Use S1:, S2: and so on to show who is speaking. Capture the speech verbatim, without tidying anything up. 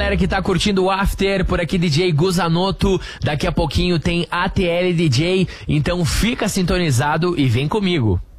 S1: galera que tá curtindo o After, por aqui D J Guzanoto, daqui a pouquinho tem A T L D J, então fica sintonizado e vem comigo.